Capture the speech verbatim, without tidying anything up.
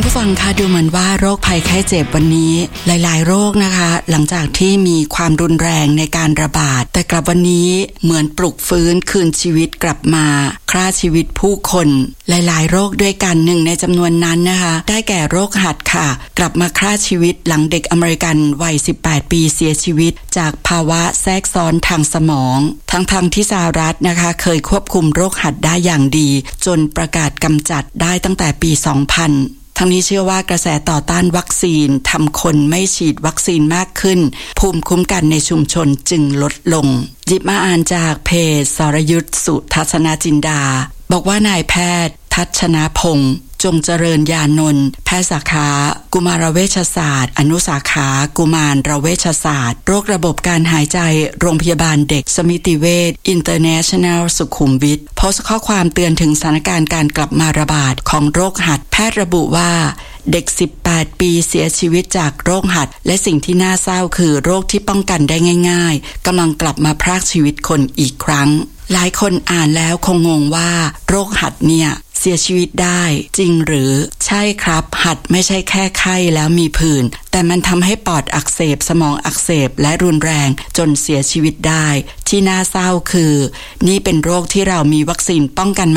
ผู้ฟังคะดูเหมือนว่าโรคภัยไข้เจ็บวันนี้หลายๆโรคนะคะหลังจากที่มีความรุนแรงในการระบาดแต่กลับวันนี้เหมือนปลุกฟื้นคืนชีวิตกลับมาฆ่าชีวิตผู้คนหลายๆโรคด้วยกันหนึ่งในจำนวนนั้นนะคะได้แก่โรคหัดค่ะกลับมาฆ่าชีวิตหลังเด็กอเมริกันวัยสิบแปดปีเสียชีวิตจากภาวะแทรกซ้อนทางสมองทั้งๆ ท, ที่สหรัฐนะคะเคยควบคุมโรคหัดได้อย่างดีจนประกาศกำจัดได้ตั้งแต่ปีสองพันทั้งนี้เชื่อว่ากระแสต่อต้านวัคซีนทำคนไม่ฉีดวัคซีนมากขึ้นภูมิคุ้มกันในชุมชนจึงลดลงหยิบมาอ่านจากเพจสรยุทธสุทัศนจินดาบอกว่านายแพทย์ทัชนาพงษ์จงเจริญญานนท์แพทย์สาขากุมารเวชศาสตร์อนุสาขากุมารเวชศาสตร์โรคระบบการหายใจโรงพยาบาลเด็กสมิติเวช International สุขุมวิทโพสต์ข้อความเตือนถึงสถานการณ์การกลับมาระบาดของโรคหัดแพทย์ระบุว่าเด็กสิบแปดปีเสียชีวิตจากโรคหัดและสิ่งที่น่าเศร้าคือโรคที่ป้องกันได้ง่ายๆกำลังกลับมาพรากชีวิตคนอีกครั้งหลายคนอ่านแล้วคงงงว่าโรคหัดเนี่ยเสียชีวิตได้จริงหรือใช่ครับหัดไม่ใช่แค่ไข้แล้วมีผื่นแต่มันทำให้ปอดอักเสบสมองอักเสบและรุนแรงจนเสียชีวิตได้ที่น่าเศร้าคือนี่เป็นโรคที่เรามีวัคซีนป้องกัน